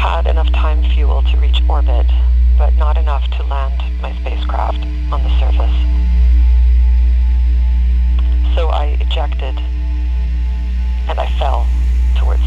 had enough time fuel to reach orbit, but not enough to land my spacecraft on the surface. So I ejected, and I fell.